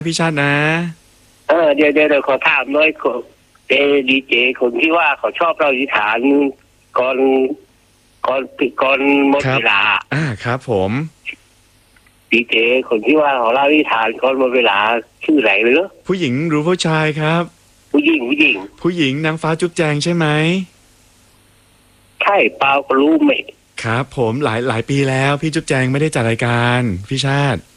พี่ชาตินะเดี๋ยวขอถามหน่อยดีเจคนที่ว่าเขาชอบเราอีฐานก่อนก่อนหมดเวลาครับผมดีเจคนที่ว่าเขาเล่านิทานก่อนหมดเวลาชื่ออะไรหรือผู้หญิงหรือผู้ชายครับผู้หญิงนางฟ้าจุ๊บแจงใช่ไหมใช่เปล่าก็รู้ไหมครับผมหลายปีแล้วพี่จุ๊บแจงไม่ได้จัดรายการพี่ชาติ